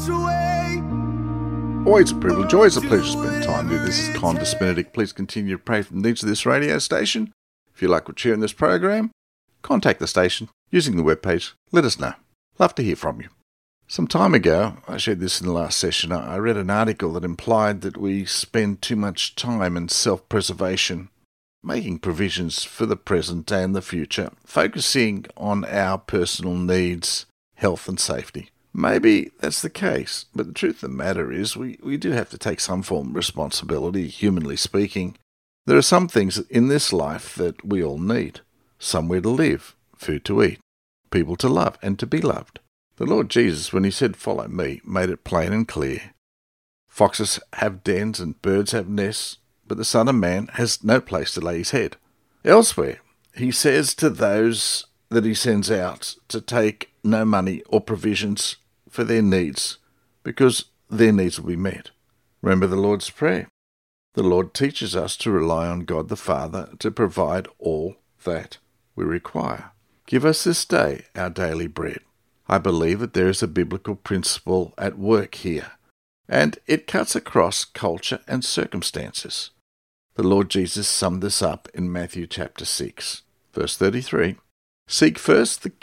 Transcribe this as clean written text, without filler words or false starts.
miles away. Always a privilege, always a pleasure to spend time with you. This is Condas Benedict. Please continue to pray for the needs of this radio station. If you like what you hear in this program, contact the station using the webpage. Let us know. Love to hear from you. Some time ago, I shared this in the last session, I read an article that implied that we spend too much time in self-preservation, making provisions for the present and the future, focusing on our personal needs, health and safety. Maybe that's the case, but the truth of the matter is we do have to take some form of responsibility, humanly speaking. There are some things in this life that we all need. Somewhere to live, food to eat, people to love and to be loved. The Lord Jesus, when he said, "Follow me," made it plain and clear. Foxes have dens and birds have nests, but the Son of Man has no place to lay his head. Elsewhere, he says to those that he sends out to take no money or provisions for their needs, because their needs will be met. Remember the Lord's Prayer. The Lord teaches us to rely on God the Father to provide all that we require. Give us this day our daily bread. I believe that there is a biblical principle at work here, and it cuts across culture and circumstances. The Lord Jesus summed this up in Matthew chapter 6, verse 33. Seek first the